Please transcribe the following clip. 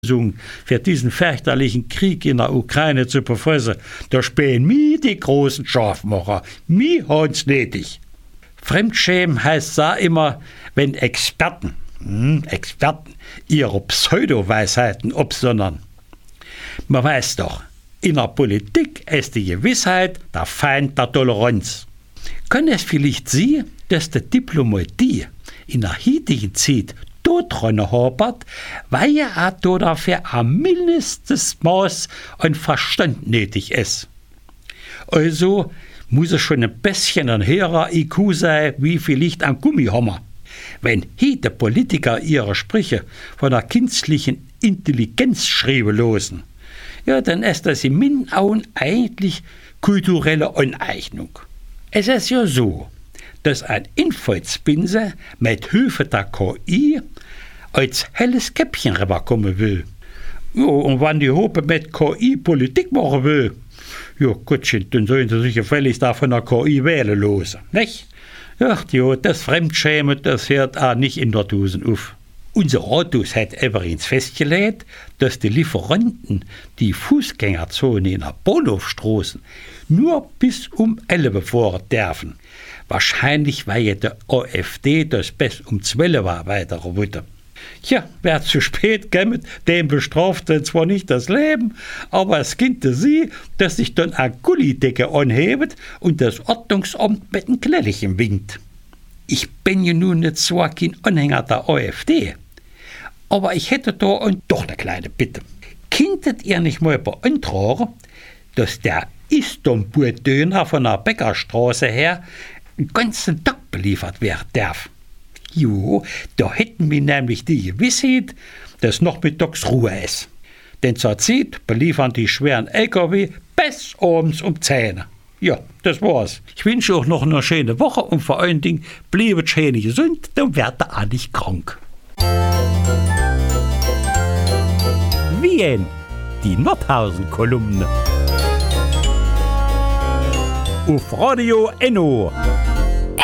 für diesen fürchterlichen Krieg in der Ukraine zu befressen, da spielen mi die großen Scharfmacher, mi haben's nötig. Fremdschämen heißt da immer, wenn Experten ihre Pseudoweisheiten absondern. Man weiß doch, in der Politik ist die Gewissheit der Feind der Toleranz. Können es vielleicht Sie, dass die Diplomatie in der heutigen Zeit daran hapert, weil ja auch dafür ein mindestes Maß an Verstand nötig ist. Also muss es schon ein bisschen ein höherer IQ sein, wie vielleicht ein Gummihammer. Wenn heute Politiker ihre Sprüche von der künstlichen Intelligenz schreiben losen, ja, dann ist das in meinen Augen eigentlich kulturelle Aneignung. Es ist ja so, dass ein Infaltspinse mit Hilfe der KI als helles Käppchen rüberkommen will. Ja, und wenn die Hoppe mit KI Politik machen will, ja Gottchen, dann sollen sie sich gefälligst da von der KI wählen losen, nicht? Ach ja, das Fremdschämen, das hört auch nicht in der Dose auf. Unser Autos hat übrigens festgelegt, dass die Lieferanten die Fußgängerzone in der Bahnhofstraßen nur bis um 11 fahren dürfen. Wahrscheinlich, weil ja der AfD das bis um 12 war weiter wollte. Ja, wer zu spät kommt, dem bestraft er zwar nicht das Leben, aber es könnte sie, dass sich dann eine Gullidecke anhebt und das Ordnungsamt mit einem Knellchen winkt. Ich bin ja nun nicht so kein Anhänger der AfD, aber ich hätte da doch eine kleine Bitte. Könntet ihr nicht mal beantragen, dass der Istanbul-Döner von der Bäckerstraße her einen ganzen Tag beliefert werden darf? Jo, da hätten wir nämlich die Gewissheit, dass nachmittags Ruhe ist. Denn zur Zeit beliefern die schweren LKW bis abends um 10. Ja, das war's. Ich wünsche euch noch eine schöne Woche und vor allen Dingen bleibt schön gesund, dann werdet ihr auch nicht krank. Wien, die Nordhausen-Kolumne. Auf Radio Enno.